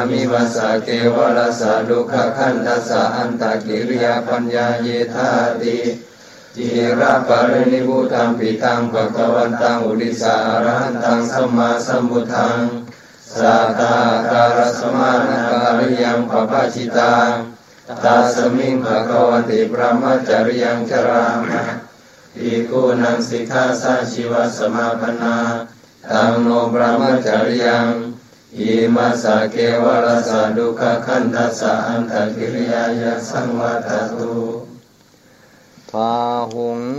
มิวสเกวรสะดุขขันธัสสะอันตกิริยาปัญญาเยธาติจิระปรินิพพุตังปิตังภวันตังอุดิสาอรหันตังสัมมาสัมพุทธังสัตตาการสมานาการิยังปปชิตังตัสมิงภวันติพระมจริยังชรามะภิกขุนังสิกขาสาชีวสมาปนาตังโนพระมจริยังอิมัสสะเกวรสะดุขขันธัสสะอันตกิริยายะสังวัตตุพาหุง